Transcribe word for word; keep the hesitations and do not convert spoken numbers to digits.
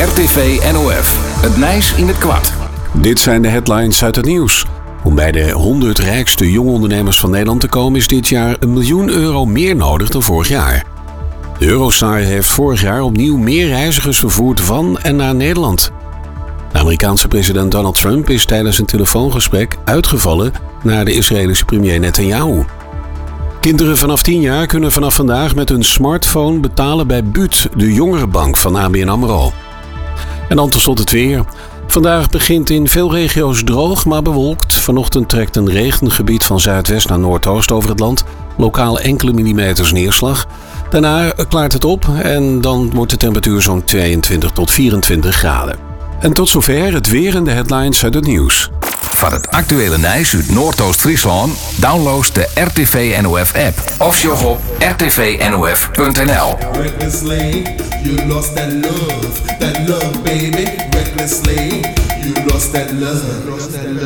R T V N O F. Het Nijs in het kwart. Dit zijn de headlines uit het nieuws. Om bij de honderd rijkste jonge ondernemers van Nederland te komen is dit jaar een miljoen euro meer nodig dan vorig jaar. De Eurostar heeft vorig jaar opnieuw meer reizigers vervoerd van en naar Nederland. De Amerikaanse president Donald Trump is tijdens een telefoongesprek uitgevallen naar de Israëlische premier Netanyahu. Kinderen vanaf tien jaar kunnen vanaf vandaag met hun smartphone betalen bij B U T, de jongerenbank van A B N AMRO. En dan tot slot het weer. Vandaag begint in veel regio's droog, maar bewolkt. Vanochtend trekt een regengebied van zuidwest naar noordoost over het land. Lokaal enkele millimeters neerslag. Daarna klaart het op en dan wordt de temperatuur zo'n tweeëntwintig tot vierentwintig graden. En tot zover het weer en de headlines uit het nieuws. Van het actuele Nijs uit Noordoost-Friesland download de R T V N O F app of jog op r t v n o f punt n l. Recklessly, you lost that love, that love baby. Recklessly, you lost that love.